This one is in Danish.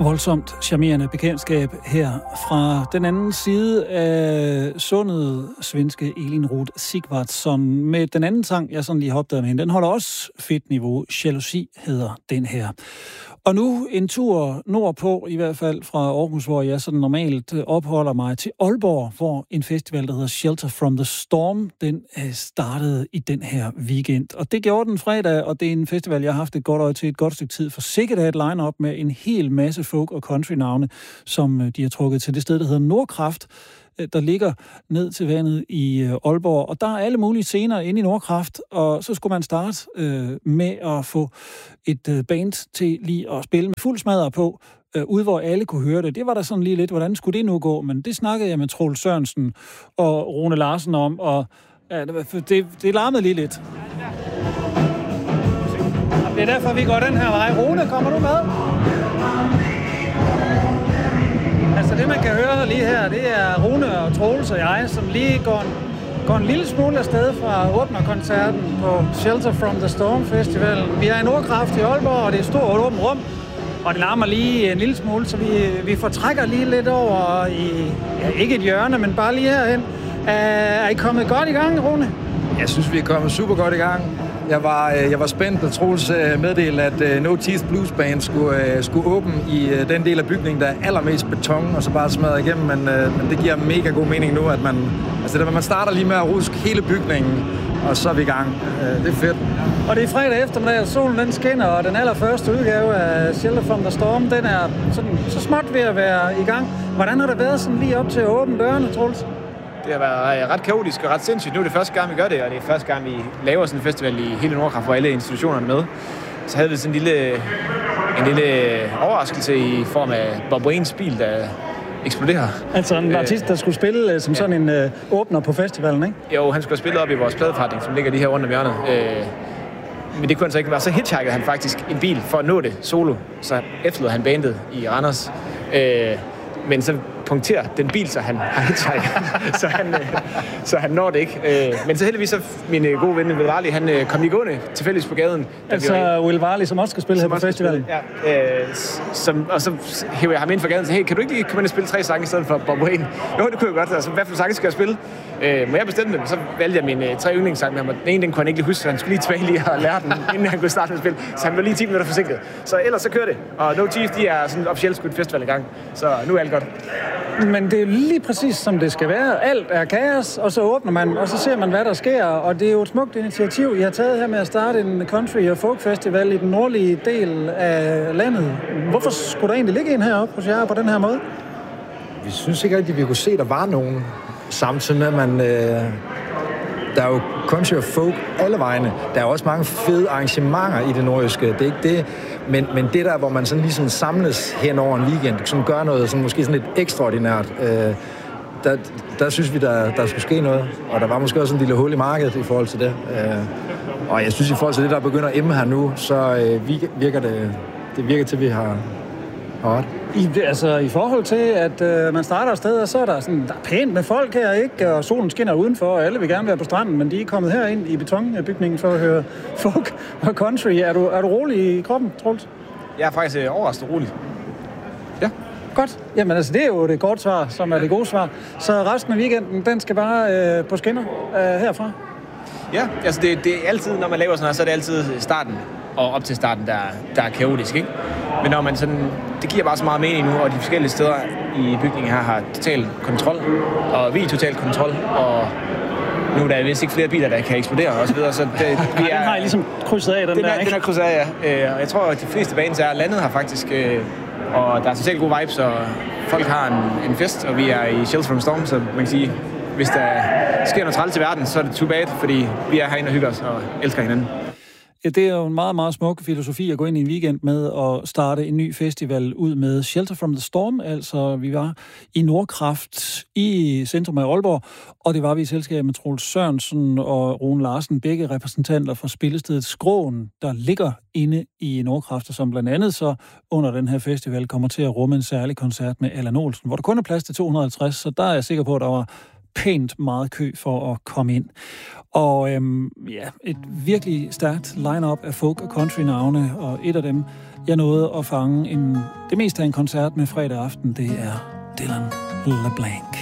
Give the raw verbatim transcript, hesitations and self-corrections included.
Voldsomt charmerende bekendtskab her fra den anden side af sundet svenske Elin Roth Sigvardsson med den anden sang, jeg sådan lige har opdaget med hende. Den holder også fedt niveau. Jalousi hedder den her. Og nu en tur nordpå, i hvert fald fra Aarhus, hvor jeg sådan normalt opholder mig, til Aalborg, hvor en festival, der hedder Shelter from the Storm, den startede i den her weekend. Og det gjorde den fredag, og det er en festival, jeg har haft et godt øje til et godt stykke tid, for sikkert er et line-up med en hel masse folk- og country-navne, som de har trukket til det sted, der hedder Nordkraft, der ligger ned til vandet i Aalborg. Og der er alle mulige scener inde i Nordkraft, og så skulle man starte øh, med at få et øh, band til lige at spille med fuld smadder på, øh, ude hvor alle kunne høre det. Det var der sådan lige lidt, hvordan skulle det nu gå? Men det snakkede jeg med Troels Sørensen og Rune Larsen om, og ja, det, det, det larmede lige lidt. Det er derfor, vi går den her vej. Rune, kommer du med? Altså det, man kan høre lige her, det er Rune og Troels og jeg, som lige går en, går en lille smule afsted fra åbnerkoncerten på Shelter from the Storm Festivalen. Vi er i Nordkraft i Aalborg, og det er et stort åbent rum, og det larmer lige en lille smule, så vi, vi fortrækker lige lidt over i, ja, ikke et hjørne, men bare lige herhen. Er, er I kommet godt i gang, Rune? Jeg synes, vi er kommet super godt i gang. Jeg var, jeg var spændt, da Troels meddelte, at No Teeth Blues Band skulle, skulle åbne i den del af bygningen, der er allermest beton, og så bare smadret igennem. Men, men det giver mega god mening nu, at man, altså det, man starter lige med at ruske hele bygningen, og så er vi i gang. Det er fedt. Og det er fredag eftermiddag, og solen den skinner, og den allerførste udgave af Shelter from the Storm, den er sådan, så småt ved at være i gang. Hvordan har det været sådan lige op til at åbne dørene, Troels? Det har været ret kaotisk og ret sindssygt. Nu er det første gang, vi gør det, og det er første gang, vi laver sådan en festival i hele Nordkraft, hvor alle institutionerne er med. Så havde vi sådan en lille, en lille overraskelse i form af Bob Waynes bil, der eksploderer. Altså en artist, der skulle spille som sådan en øh, åbner på festivalen, ikke? Jo, han skulle spille op i vores pladeforretning, som ligger lige her rundt om hjørnet. Øh, men det kunne han så ikke være. Så hitchhikede han faktisk en bil for at nå det solo. Så efterlod han bandet i Randers. Øh, men så punkterer den bil, så han har hitchhiket, så, han, øh, så han når det ikke. Øh, men så heldigvis så min øh, gode ven, Will Varley, han øh, kom lige gående tilfældigvis på gaden. Altså Will Varley, som også skal spille her på festivalen? Ja, øh, som, og så hæver jeg ham ind for gaden og siger, hey, kan du ikke lige komme ind og spille tre sange i stedet for Bob Wayne? Jo, det kunne jeg godt. Altså, hvad for sange skal jeg spille? Øh, må jeg bestemme dem? Så valgte jeg mine øh, tre yndlingssange med ham. Den ene, den kunne han ikke lige huske, så han skulle lige tilbage lige og lære den, inden han kunne starte med at spille. Så han var lige ti minutter forsinket. Så ellers så kører det. Og No Teeth, de er sådan officielt skudt festival i gang. Så nu er alt godt. Men det er jo lige præcis, som det skal være. Alt er kaos, og så åbner man, og så ser man, hvad der sker. Og det er jo et smukt initiativ, I har taget her med at starte en country- og folk-festival i den nordlige del af landet. Hvorfor skulle der egentlig ligge en heroppe hos jer på den her måde? Vi synes ikke rigtigt, at vi kunne se, at der var nogen. Samtidig med, at man... Øh, der er jo country og folk alle vegne. Der er også mange fede arrangementer i det nordjyske. Det er ikke det. Men, men det der, hvor man sådan ligesom samles hen over en weekend, sådan gør noget sådan, måske sådan lidt ekstraordinært, øh, der, der synes vi, der, der skulle ske noget. Og der var måske også en lille hul i markedet i forhold til det. Øh, og jeg synes, i forhold til det, der begynder at emme her nu, så øh, virker det, det virker til, at vi har, har ret. I, altså i forhold til, at øh, man starter et sted, og så er der sådan, der er pænt med folk her, ikke? Og solen skinner udenfor, og alle vil gerne være på stranden, men de er kommet herind i betonbygningen for at høre folk og country. Er du, er du rolig i kroppen, Troels? Jeg er faktisk øh, overrasket rolig. Ja. Godt. Jamen altså, det er jo det gode svar, som er det gode svar. Så resten af weekenden, den skal bare øh, på skinner øh, herfra? Ja, altså det, det er altid, når man laver sådan noget, så er det altid starten og op til starten, der, der er kaotisk, ikke? Men når man sådan, det giver bare så meget mening nu, og de forskellige steder i bygningen her har total kontrol, og vi er total kontrol, og nu er der vist ikke flere biler, der kan eksplodere og så videre, så det, vi er... Den har I ligesom krydset af, den, den der, er, ikke? Den er krydset af, ja. Og jeg tror, at de fleste bands er landet her faktisk, og der er totalt gode vibes, og folk har en, en fest, og vi er i Shelter from the Storm, så man kan sige, hvis der sker noget træls i verden, så er det too bad, fordi vi er herinde og hygger os og elsker hinanden. Ja, det er jo en meget, meget smuk filosofi at gå ind i en weekend med at starte en ny festival ud med Shelter from the Storm. Altså, vi var i Nordkraft i centrum af Aalborg, og det var vi i selskab med Troels Sørensen og Rune Larsen, begge repræsentanter fra spillestedet Skråen, der ligger inde i Nordkraft, og som blandt andet så under den her festival kommer til at rumme en særlig koncert med Allan Olsen, hvor der kun er plads til to hundrede og halvtreds, så der er jeg sikker på, at der var pænt meget kø for at komme ind. Og øhm, ja, et virkelig stærkt line-up af folk- og country-navne, og et af dem, jeg nåede at fange en, det meste af en koncert med fredag aften, det er Dylan LeBlanc.